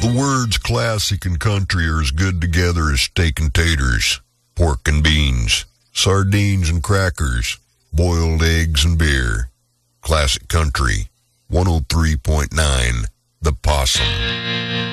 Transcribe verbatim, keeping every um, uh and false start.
The words classic and country are as good together as steak and taters, pork and beans, sardines and crackers, boiled eggs and beer. Classic Country, one oh three point nine, The Possum.